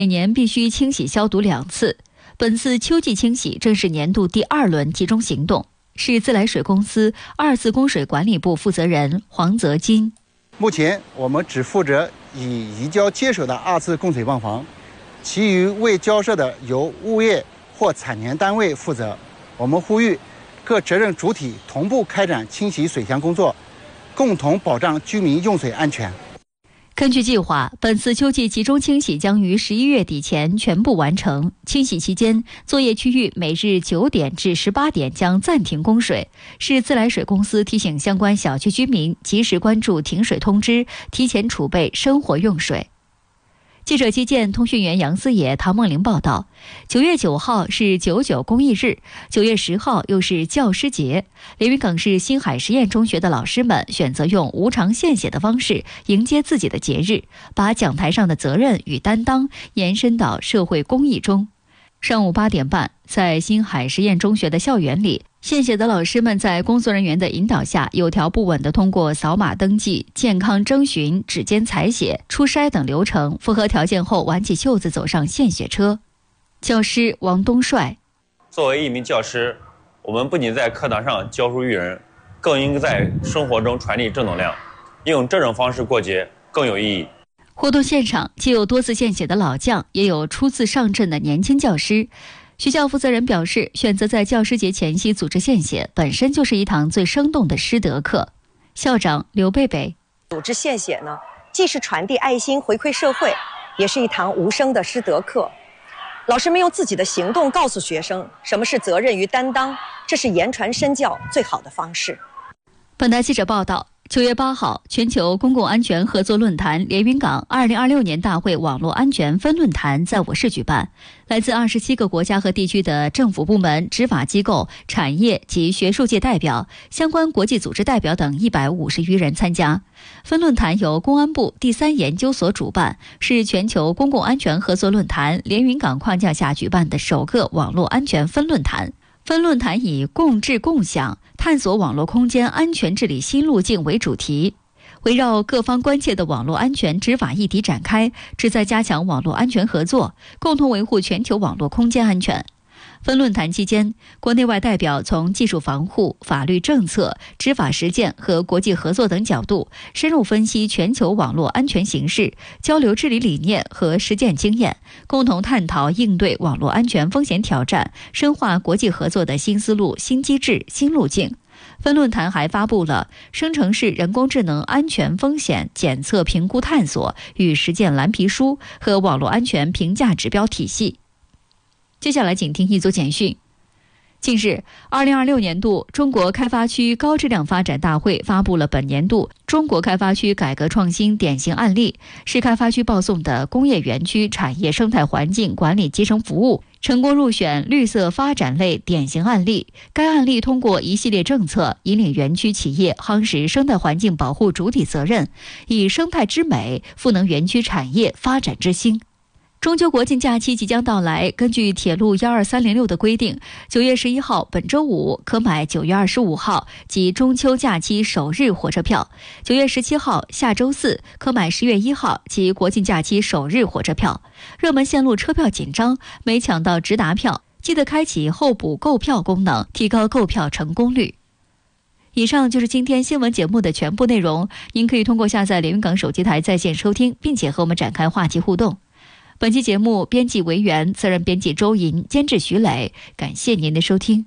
每年必须清洗消毒2次。本次秋季清洗正是年度第2轮集中行动。市自来水公司2次供水管理部负责人黄泽金： 目前我们只负责已移交接手的2次供水泵房，其余未交涉的由物业或产联单位负责。我们呼吁各责任主体同步开展清洗水箱工作，共同保障居民用水安全。 根据计划，本次秋季集中清洗将于11月底前全部完成。清洗期间，作业区域每日9点至18点将暂停供水。市自来水公司提醒相关小区居民及时关注停水通知，提前储备生活用水。记者基建通讯员杨思野、唐梦玲报道，9月9号是99公益日，9月10号又是教师节。连云港市新海实验中学的老师们选择用无偿献血的方式迎接自己的节日，把讲台上的责任与担当延伸到社会公益中。上午8点半，在新海实验中学的校园里，献血的老师们在工作人员的引导下，有条不紊地通过扫码登记、健康征询、指尖采血、初筛等流程，符合条件后挽起袖子走上献血车。教师王东帅： 作为一名教师，我们不仅在课堂上教书育人，更应该在生活中传递正能量，用这种方式过节更有意义。 活动现场既有多次献血的老将，也有初次上阵的年轻教师。学校负责人表示，选择在教师节前夕组织献血，本身就是一堂最生动的师德课。校长刘贝贝： 组织献血呢，既是传递爱心、回馈社会，也是一堂无声的师德课。老师们用自己的行动告诉学生什么是责任与担当，这是言传身教最好的方式。 本台记者报道，9月8号，全球公共安全合作论坛连云港2026年大会网络安全分论坛在我市举办，来自27个国家和地区的政府部门、执法机构、产业及学术界代表、相关国际组织代表等150余人参加。分论坛由公安部第3研究所主办，是全球公共安全合作论坛连云港框架下举办的首个网络安全分论坛。分论坛以共治共享，探索网络空间安全治理新路径为主题，围绕各方关切的网络安全执法议题展开，旨在加强网络安全合作，共同维护全球网络空间安全。分论坛期间，国内外代表从技术防护、法律政策、执法实践和国际合作等角度，深入分析全球网络安全形势，交流治理理念和实践经验，共同探讨应对网络安全风险挑战，深化国际合作的新思路、新机制、新路径。分论坛还发布了生成式人工智能安全风险检测评估探索与实践蓝皮书和网络安全评价指标体系。接下来请听一组简讯。近日，2026年度中国开发区高质量发展大会发布了本年度中国开发区改革创新典型案例，是开发区报送的工业园区产业生态环境管理集成服务成功入选绿色发展类典型案例。该案例通过一系列政策，引领园区企业夯实生态环境保护主体责任，以生态之美赋能园区产业发展之星。中秋国庆假期即将到来，根据铁路12306的规定，9月11号本周五可买9月25号及中秋假期首日火车票，9月17号下周四可买10月1号及国庆假期首日火车票。热门线路车票紧张，没抢到直达票，记得开启候补购票功能，提高购票成功率。以上就是今天新闻节目的全部内容，您可以通过下载连云港手机台在线收听，并且和我们展开话题互动。本期节目编辑维园，责任编辑周莹，监制徐磊。感谢您的收听。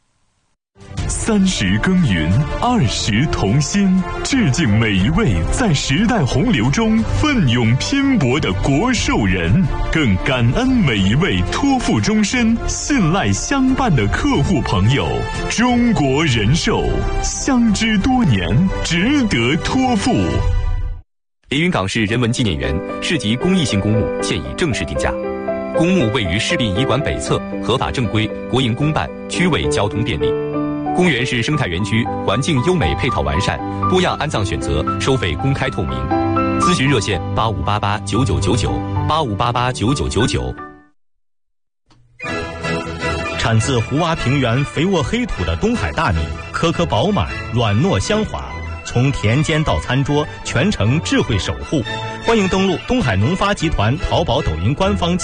30耕耘，20同心，致敬每一位在时代洪流中奋勇拼搏的国寿人，更感恩每一位托付终身、信赖相伴的客户朋友。中国人寿，相知多年，值得托付。 连云港市人文纪念园市级公益性公墓现已正式定价。公墓位于市殡仪馆北侧，合法正规，国营公办，区位交通便利。公园是生态园区，环境优美，配套完善，多样安葬选择，收费公开透明。咨询热线85889999，85889999。 产自湖洼平原肥沃黑土的东海大米，颗颗饱满，软糯香滑。从田间到餐桌，全程智慧守护。欢迎登录东海农发集团淘宝、抖音官方